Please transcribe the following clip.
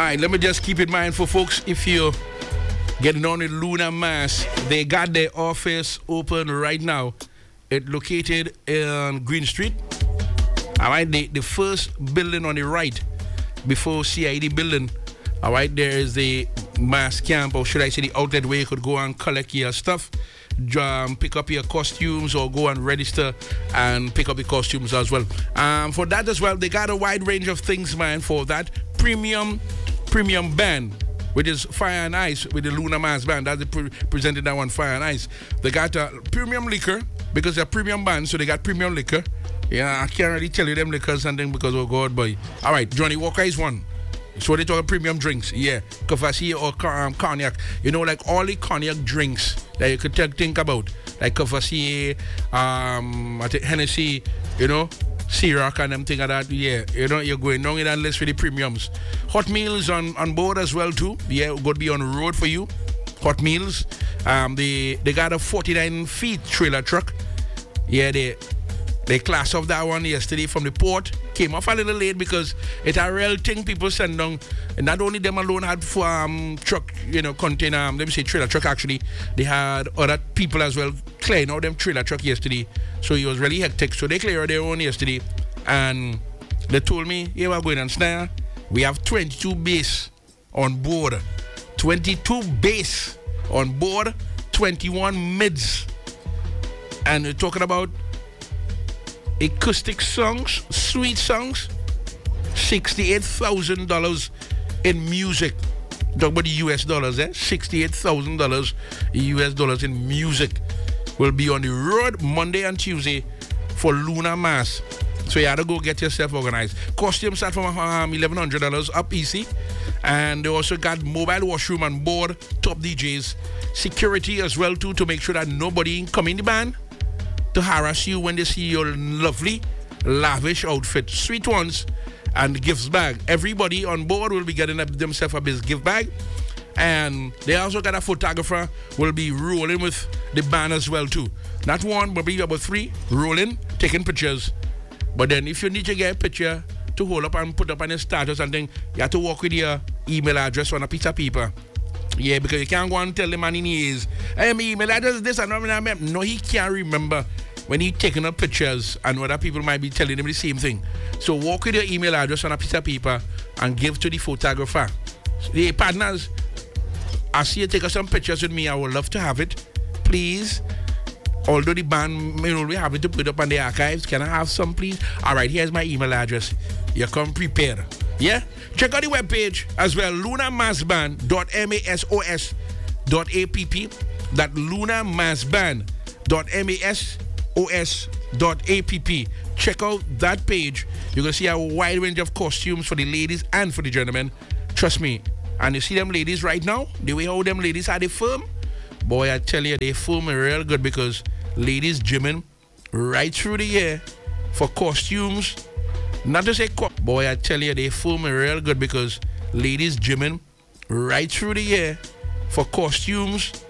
right, let me just keep in mind for folks, if you're getting on with Lunar Mass, they got their office open right now. It's located in Green Street. All right, the first building on the right before CID building. All right, there is the mass camp, or should I say the outlet where you could go and collect your stuff, pick up your costumes, or go and register and pick up the costumes as well. For that as well, they got a wide range of things, man, for that premium band, which is Fire and Ice with the Lunar Mass band. That's presented that one, Fire and Ice. They got premium liquor because they're premium band, so they got premium liquor. Yeah, I can't really tell you them liquors and things because, oh God, boy. All right, Johnny Walker is one. So they talk premium drinks, yeah. Kafasi or cognac. You know, like all the cognac drinks that you could think about. Like Kafasi, I think Hennessy, you know, Ciroc and them thing like that. Yeah, you know, you're going down in that list for the premiums. Hot Meals on board as well too. Yeah, going to be on the road for you. Hot Meals. They got a 49 feet trailer truck. Yeah, they class off that one yesterday from the port. Came off a little late because it's a real thing people send down. And not only them alone had for truck, you know, container, let me say trailer truck actually. They had other people as well clearing out them trailer truck yesterday. So it was really hectic. So they cleared their own yesterday. And they told me, yeah, we're going on snare. We have 22 bass on board. 22 bass on board, 21 mids. And we're talking about acoustic songs, sweet songs, $68,000 in music. Talk about the US dollars, $68,000 US dollars in music will be on the road Monday and Tuesday for Lunar Mass. So you have to go get yourself organized. Costumes start from $1,100 up easy. And they also got mobile washroom on board, top DJs, security as well too, to make sure that nobody come in the band to harass you when they see your lovely, lavish outfit. Sweet ones and gifts bag. Everybody on board will be getting themselves a gift bag. And they also got a photographer will be rolling with the band as well too. Not one, but maybe about three, rolling, taking pictures. But then if you need to get a picture to hold up and put up on your status and then you have to walk with your email address on a piece of paper. Yeah, because you can't go and tell the man in his, hey, my email address is this and that. No, he can't remember when he's taking up pictures and other people might be telling him the same thing. So walk with your email address on a piece of paper and give to the photographer. Hey, partners, I see you take some pictures with me. I would love to have it. Please. Although the band may not be happy to put up on the archives, can I have some, please? All right, here's my email address. You come prepared. Yeah? Check out the webpage as well, lunarmassband.masos.app. That lunarmassband.masos.app. Check out that page. You're going to see a wide range of costumes for the ladies and for the gentlemen. Trust me. And you see them ladies right now? The way how them ladies are, they firm? Boy, I tell you, they firm real good because ladies gymming right through the year for costumes. Not to say boy, I tell you, they firm real good because ladies gymming right through the year for costumes.